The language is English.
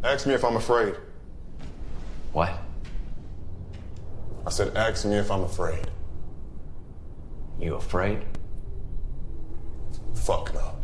Ask me if I'm afraid. What? I said, ask me if I'm afraid. You afraid? Fuck no.